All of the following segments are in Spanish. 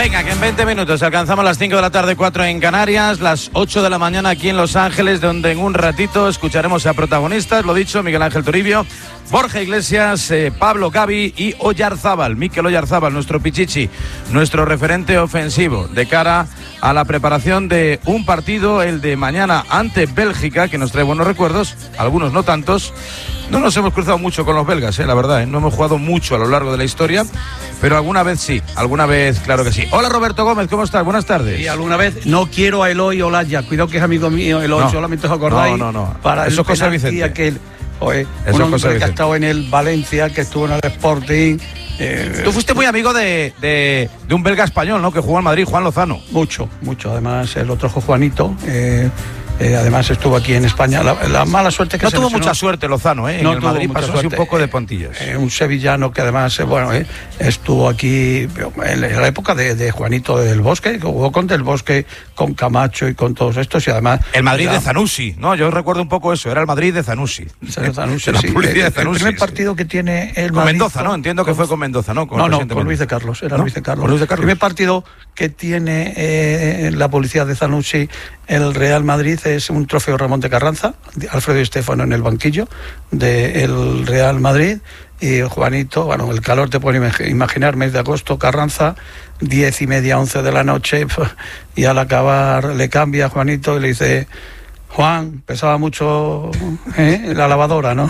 Venga, que en 20 minutos alcanzamos las 5 de la tarde, 4 en Canarias, las 8 de la mañana aquí en Los Ángeles, donde en un ratito escucharemos a protagonistas, lo dicho, Miguel Ángel Toribio, Borja Iglesias, Pablo Gavi y Oyarzábal, Mikel Oyarzábal, nuestro pichichi, nuestro referente ofensivo de cara a la preparación de un partido, el de mañana ante Bélgica, que nos trae buenos recuerdos, algunos no tantos. No nos hemos cruzado mucho con los belgas, la verdad, no hemos jugado mucho a lo largo de la historia, pero alguna vez sí, alguna vez claro que sí. Hola Roberto Gómez, ¿cómo estás? Buenas tardes. Y alguna vez no quiero a Eloy Olaya, cuidado que es amigo mío, Eloy, no, solamente os acordáis. No. Para eso es cosa de Vicente. Aquel, un hombre que ha estado en el Valencia, que estuvo en el Sporting. Tú fuiste muy amigo de un belga español, ¿no? Que jugó en Madrid, Juan Lozano. Mucho. Además, el otro Juanito. Además estuvo aquí en España. La mala suerte que no tuvo mucha suerte Lozano, en el Madrid pasó así un poco de puntillas. Un sevillano que además, estuvo aquí en la época de Juanito del Bosque, que jugó con Del Bosque, con Camacho y con todos estos, y además... El Madrid de Zanussi, ¿no? Yo recuerdo un poco eso, era el Madrid de Zanussi. Zanussi, sí. El primer partido que tiene el con Madrid... Mendoza, ¿no? Entiendo que fue con Mendoza, ¿no? Con Luis de Carlos, era Luis de Carlos. Con Luis de El Carlos. primer partido que tiene la publicidad de Zanussi, el Real Madrid, es un trofeo Ramón de Carranza, Alfredo Di Stéfano en el banquillo del Real Madrid, y Juanito, el calor te puede imaginar, mes de agosto, Carranza, 10:30, 11 de la noche, y al acabar le cambia a Juanito y le dice: Juan, pesaba mucho la lavadora, ¿no?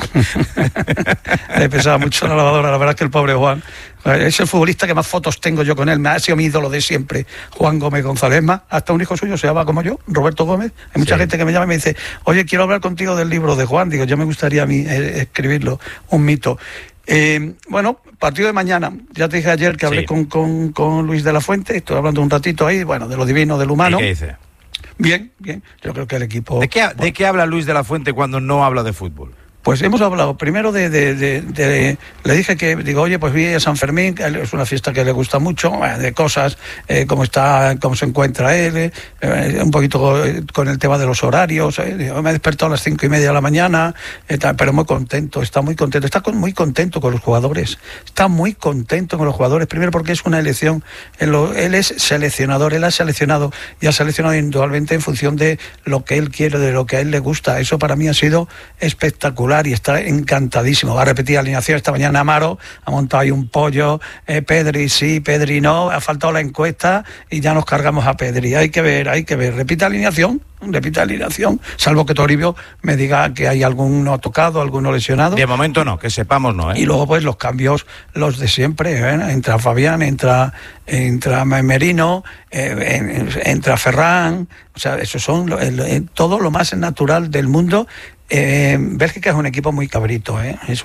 Le pesaba mucho la lavadora, la verdad es que el pobre Juan es el futbolista que más fotos tengo yo con él, me ha sido mi ídolo de siempre, Juan Gómez González. Más, hasta un hijo suyo se llama como yo, Roberto Gómez. Hay mucha gente que me llama y me dice: oye, quiero hablar contigo del libro de Juan. Digo, yo me gustaría a mí escribirlo, un mito. Partido de mañana. Ya te dije ayer que hablé con Luis de la Fuente, estoy hablando un ratito ahí, de lo divino, del humano. ¿Y qué dice? Bien. Yo creo que el equipo... ¿De qué habla Luis de la Fuente cuando no habla de fútbol? Pues hemos hablado primero le dije que, oye, pues vi a San Fermín, que es una fiesta que le gusta mucho, de cosas, cómo se encuentra él, un poquito con el tema de los horarios, me he despertado a las 5:30 de la mañana, pero muy contento, está muy contento con los jugadores, primero porque es una elección, él es seleccionador, él ha seleccionado y ha seleccionado indudablemente en función de lo que él quiere, de lo que a él le gusta. Eso para mí ha sido espectacular y está encantadísimo. Va a repetir alineación esta mañana. Amaro ha montado ahí un pollo, Pedri sí, Pedri no, ha faltado la encuesta y ya nos cargamos a Pedri. Hay que ver, repite alineación, salvo que Toribio me diga que hay alguno tocado, alguno lesionado. De momento no, que sepamos no, Y luego pues los cambios, los de siempre, entra Fabián, entra Merino, entra Ferran, esos son todo lo más natural del mundo. Bélgica es un equipo muy cabrito,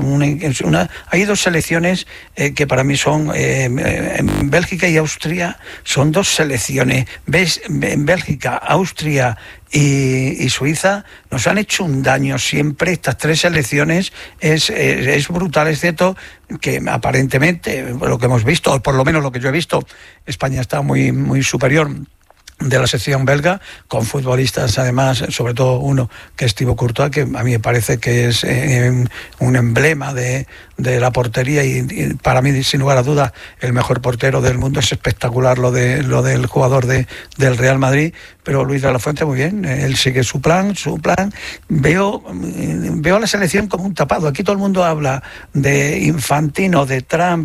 hay dos selecciones que para mí son Bélgica y Austria, son dos selecciones. En Bélgica, Austria y Suiza nos han hecho un daño siempre. Estas tres selecciones es brutal. Es cierto que aparentemente lo que hemos visto, o por lo menos lo que yo he visto, España está muy, muy superior de la sección belga, con futbolistas además, sobre todo uno que es Thibaut Courtois, que a mí me parece que es un emblema de la portería y para mí, sin lugar a dudas, el mejor portero del mundo. Es espectacular lo del jugador del Real Madrid, pero Luis de la Fuente muy bien, él sigue su plan. Veo a la selección como un tapado. Aquí todo el mundo habla de Infantino, de Trump,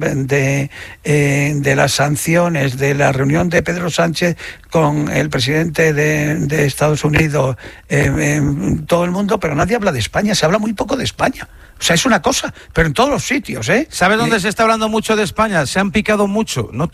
de las sanciones, de la reunión de Pedro Sánchez con el presidente de Estados Unidos, todo el mundo, pero nadie habla de España, se habla muy poco de España. Es una cosa, pero en todos los sitios, ¿Sabes dónde se está hablando mucho de España? Se han picado mucho, no